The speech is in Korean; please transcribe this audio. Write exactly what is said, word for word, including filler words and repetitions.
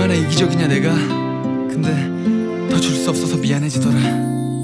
얼마나 이기적이냐 내가. 근데 더 줄 수 없어서 미안해지더라.